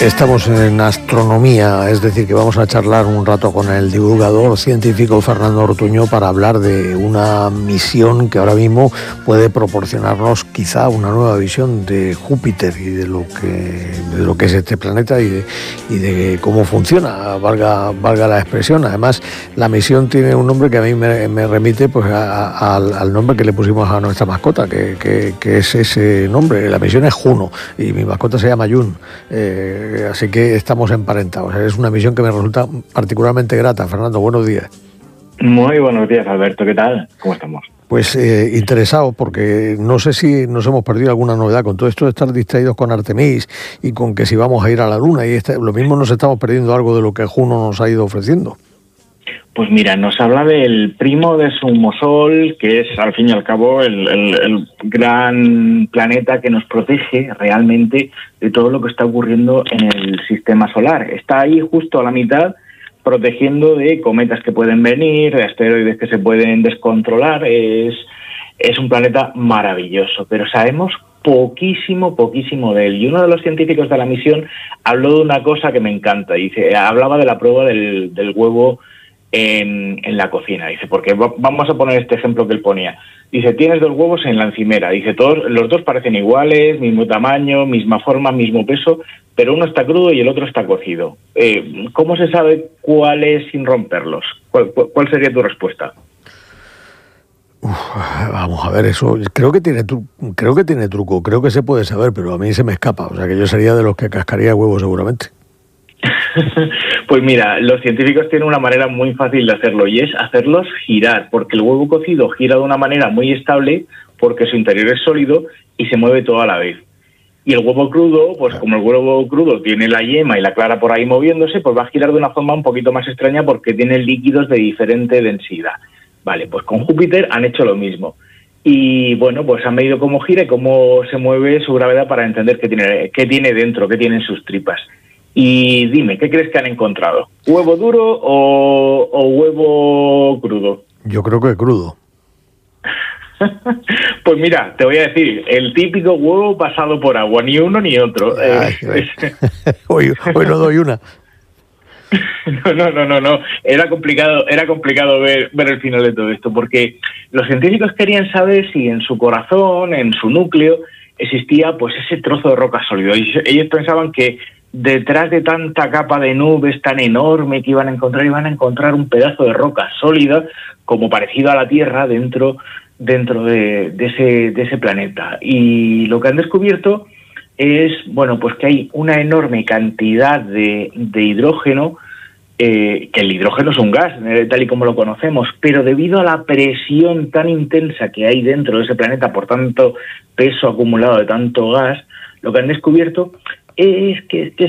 Estamos en astronomía, es decir, que vamos a charlar un rato con el divulgador científico Fernando Ortuño para hablar de una misión que ahora mismo puede proporcionarnos quizá una nueva visión de Júpiter y de lo que es este planeta y de cómo funciona, valga la expresión. Además, la misión tiene un nombre que a mí me remite pues al nombre que le pusimos a nuestra mascota, que es ese nombre. La misión es Juno y mi mascota se llama Jun. Así que estamos emparentados. Es una misión que me resulta particularmente grata. Fernando, buenos días. Muy buenos días, Alberto. ¿Qué tal? ¿Cómo estamos? Pues interesado, porque no sé si nos hemos perdido alguna novedad con todo esto de estar distraídos con Artemis y con que si vamos a ir a la Luna. Y lo mismo nos estamos perdiendo algo de lo que Juno nos ha ido ofreciendo. Pues mira, nos habla del primo de Somosol, que es al fin y al cabo el gran planeta que nos protege realmente de todo lo que está ocurriendo en el sistema solar. Está ahí justo a la mitad, protegiendo de cometas que pueden venir, de asteroides que se pueden descontrolar. Es un planeta maravilloso, pero sabemos poquísimo de él. Y uno de los científicos de la misión habló de una cosa que me encanta. Hablaba de la prueba del huevo en la cocina. Dice, porque vamos a poner este ejemplo que él ponía. Dice, tienes 2 huevos en la encimera. Dice, los dos parecen iguales, mismo tamaño, misma forma, mismo peso, pero uno está crudo y el otro está cocido. ¿Cómo se sabe cuál es sin romperlos? ¿Cuál sería tu respuesta? Vamos a ver, eso creo que tiene truco, creo que se puede saber, pero a mí se me escapa. O sea, que yo sería de los que cascaría huevos seguramente. Pues mira, los científicos tienen una manera muy fácil de hacerlo y es hacerlos girar, porque el huevo cocido gira de una manera muy estable porque su interior es sólido y se mueve todo a la vez. Y el huevo crudo, pues como el huevo crudo tiene la yema y la clara por ahí moviéndose, pues va a girar de una forma un poquito más extraña porque tiene líquidos de diferente densidad. Vale, pues con Júpiter han hecho lo mismo. Y bueno, pues han medido cómo gira y cómo se mueve su gravedad para entender qué tiene dentro, qué tiene en sus tripas. Y dime, ¿qué crees que han encontrado? ¿Huevo duro o huevo crudo? Yo creo que crudo. Pues mira, te voy a decir, el típico huevo pasado por agua, ni uno ni otro. Hoy no doy una. No. Era complicado ver el final de todo esto, porque los científicos querían saber si en su corazón, en su núcleo, existía pues ese trozo de roca sólido. Y ellos pensaban que detrás de tanta capa de nubes tan enorme que iban a encontrar un pedazo de roca sólida, como parecido a la Tierra, dentro de ese planeta. Y lo que han descubierto es, bueno, pues que hay una enorme cantidad de hidrógeno, que el hidrógeno es un gas, tal y como lo conocemos, pero debido a la presión tan intensa que hay dentro de ese planeta, por tanto peso acumulado de tanto gas, lo que han descubierto es que